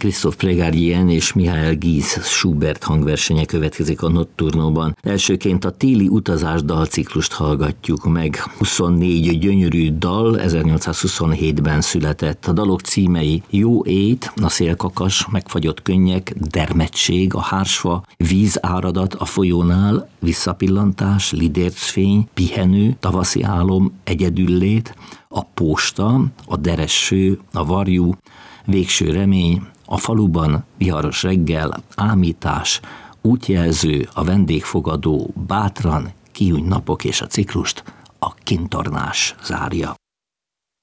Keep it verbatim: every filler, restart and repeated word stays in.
Christophe Prégardien és Michael Gies Schubert hangversenye következik a Nocturnóban. Elsőként a téli utazás dalciklust hallgatjuk meg. huszonnégy gyönyörű dal ezernyolcszázhuszonhétben született. A dalok címei Jó ét, A szélkakas, Megfagyott könnyek, Dermedtség, A hársfa, Vízáradat a folyónál, Visszapillantás, Lidércfény, Pihenő, Tavaszi álom, Egyedüllét, A posta, A deresső, A varjú, Végső remény, A faluban, Viharos reggel, Ámítás, Útjelző, A vendégfogadó, Bátran, Kiúny napok és a ciklust a Kintornás zárja.